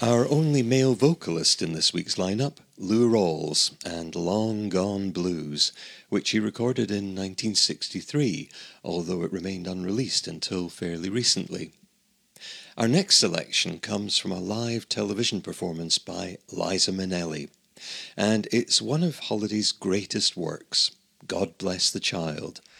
Our only male vocalist in this week's lineup, Lou Rawls and Long Gone Blues, which he recorded in 1963, although it remained unreleased until fairly recently. Our next selection comes from a live television performance by Liza Minnelli, and it's one of Holiday's greatest works, God Bless the Child,